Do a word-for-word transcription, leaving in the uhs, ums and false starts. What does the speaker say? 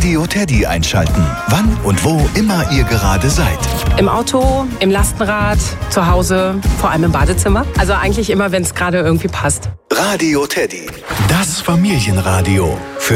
Radio Teddy einschalten. Wann und wo immer ihr gerade seid. Im Auto, im Lastenrad, zu Hause, vor allem im Badezimmer. Also eigentlich immer, wenn es gerade irgendwie passt. Radio Teddy. Das Familienradio. Für